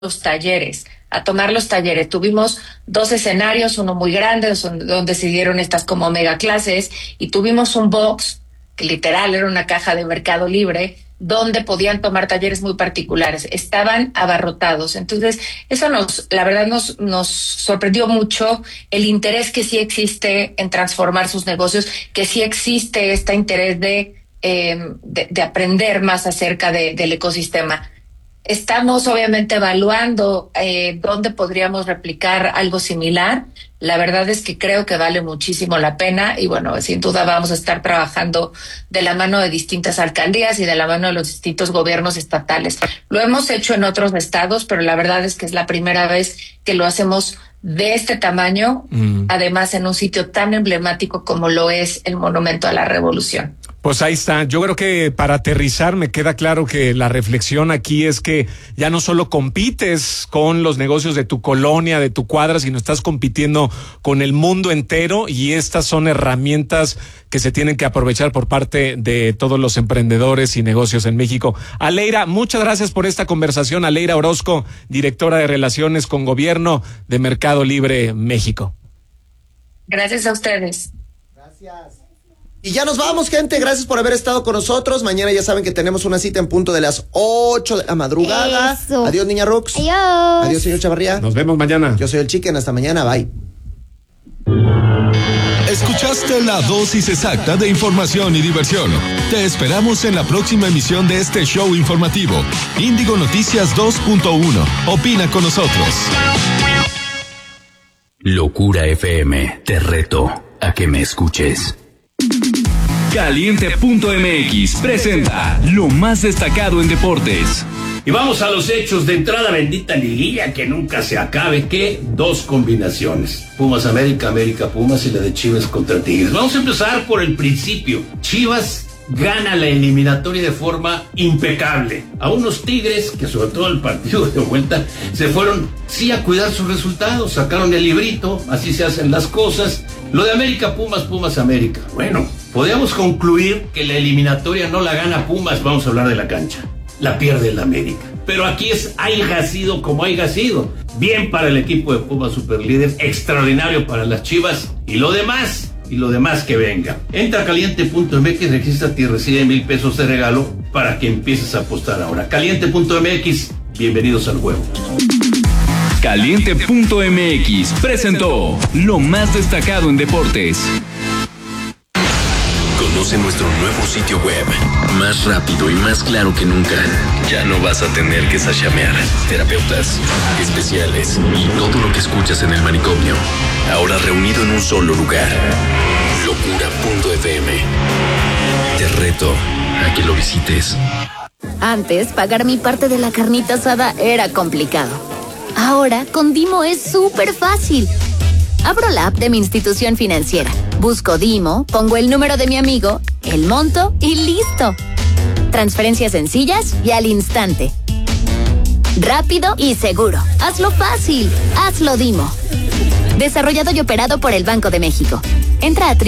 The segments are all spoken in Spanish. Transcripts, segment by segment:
los talleres, a tomar los talleres. Tuvimos dos escenarios, uno muy grande, donde se dieron estas como mega clases, y tuvimos un box, que literal era una caja de Mercado Libre, donde podían tomar talleres muy particulares. Estaban abarrotados. Entonces, eso la verdad nos sorprendió mucho el interés que sí existe en transformar sus negocios, que sí existe este interés de aprender más acerca del ecosistema. Estamos obviamente evaluando dónde podríamos replicar algo similar. La verdad es que creo que vale muchísimo la pena y bueno, sin duda vamos a estar trabajando de la mano de distintas alcaldías y de la mano de los distintos gobiernos estatales. Lo hemos hecho en otros estados, pero la verdad es que es la primera vez que lo hacemos de este tamaño, además en un sitio tan emblemático como lo es el Monumento a la Revolución. Pues ahí está. Yo creo que para aterrizar me queda claro que la reflexión aquí es que ya no solo compites con los negocios de tu colonia, de tu cuadra, sino estás compitiendo con el mundo entero, y estas son herramientas que se tienen que aprovechar por parte de todos los emprendedores y negocios en México. Aleira, muchas gracias por esta conversación. Aleira Orozco, directora de Relaciones con Gobierno de Mercado Libre México. Gracias a ustedes. Gracias. Y ya nos vamos, gente. Gracias por haber estado con nosotros. Mañana ya saben que tenemos una cita en punto de las 8 de la madrugada. Eso. Adiós, niña Rux. Adiós. Adiós, señor Chavarría. Nos vemos mañana. Yo soy el Chicken. Hasta mañana. Bye. Escuchaste la dosis exacta de información y diversión. Te esperamos en la próxima emisión de este show informativo. Índigo Noticias 2.1. Opina con nosotros. Locura FM. Te reto a que me escuches. Caliente.mx presenta lo más destacado en deportes. Y vamos a los hechos. De entrada, bendita liguilla que nunca se acabe. ¿Qué? Dos combinaciones: Pumas América, América Pumas, y la de Chivas contra Tigres. Vamos a empezar por el principio. Chivas gana la eliminatoria de forma impecable a unos Tigres que, sobre todo el partido de vuelta, se fueron sí a cuidar sus resultados, sacaron el librito, así se hacen las cosas. Lo de América Pumas, Pumas América, bueno, podríamos concluir que la eliminatoria no la gana Pumas. Vamos a hablar de la cancha, la pierde el América, pero aquí es haya sido como haya sido. Bien para el equipo de Pumas superlíder, extraordinario para las Chivas, y lo demás que venga. Entra a caliente.mx, regístrate y recibe $1,000 de regalo para que empieces a apostar ahora. Caliente.mx, bienvenidos al juego. Caliente.mx presentó lo más destacado en deportes. Conoce nuestro nuevo sitio web, más rápido y más claro que nunca. Ya no vas a tener que sachamear. Terapeutas, especiales y todo lo que escuchas en el manicomio, ahora reunido en un solo lugar. Locura.fm. Te reto a que lo visites. Antes, pagar mi parte de la carnita asada era complicado. Ahora, con Dimo es súper fácil. Abro la app de mi institución financiera, busco Dimo, pongo el número de mi amigo, el monto y listo. Transferencias sencillas y al instante. Rápido y seguro. Hazlo fácil. Hazlo Dimo. Desarrollado y operado por el Banco de México. Entra a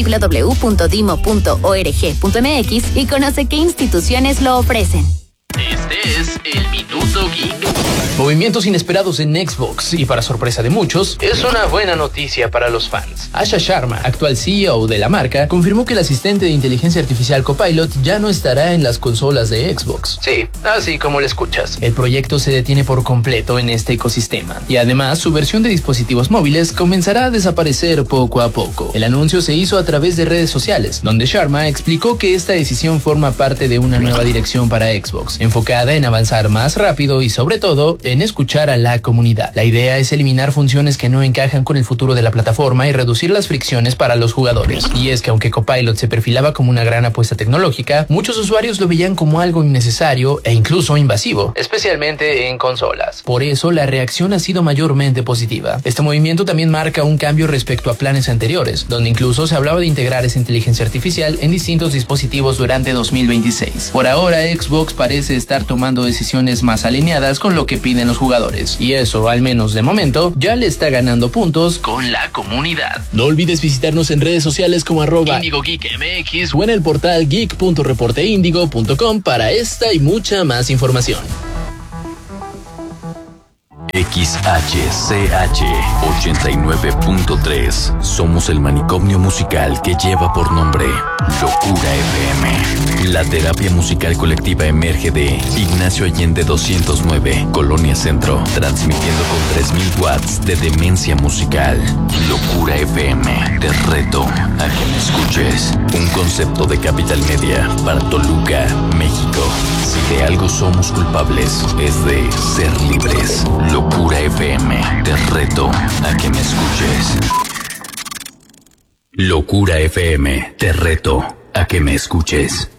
www.dimo.org.mx y conoce qué instituciones lo ofrecen. Este es el Minuto Geek. Movimientos inesperados en Xbox, y para sorpresa de muchos, es una buena noticia para los fans. Asha Sharma, actual CEO de la marca, confirmó que el asistente de inteligencia artificial Copilot ya no estará en las consolas de Xbox. Sí, así como lo escuchas. El proyecto se detiene por completo en este ecosistema, y además su versión de dispositivos móviles comenzará a desaparecer poco a poco. El anuncio se hizo a través de redes sociales, donde Sharma explicó que esta decisión forma parte de una nueva dirección para Xbox, enfocada en avanzar más rápido y sobre todo en escuchar a la comunidad. La idea es eliminar funciones que no encajan con el futuro de la plataforma y reducir las fricciones para los jugadores. Y es que aunque Copilot se perfilaba como una gran apuesta tecnológica, muchos usuarios lo veían como algo innecesario e incluso invasivo, especialmente en consolas. Por eso la reacción ha sido mayormente positiva. Este movimiento también marca un cambio respecto a planes anteriores, donde incluso se hablaba de integrar esa inteligencia artificial en distintos dispositivos durante 2026. Por ahora, Xbox parece estar tomando decisiones más alineadas con lo que piden los jugadores, y eso, al menos de momento, ya le está ganando puntos con la comunidad. No olvides visitarnos en redes sociales como @IndigoGeekMX o en el portal geek.reporteindigo.com para esta y mucha más información. XHCH 89.3. Somos el manicomio musical que lleva por nombre Locura FM. La terapia musical colectiva emerge de Ignacio Allende 209, Colonia Centro, transmitiendo con 3000 watts de demencia musical. Locura FM, te reto a que me escuches. Un concepto de Capital Media para Toluca, México. Si de algo somos culpables, es de ser libres. Locura FM, te reto a que me escuches. Locura FM, te reto a que me escuches.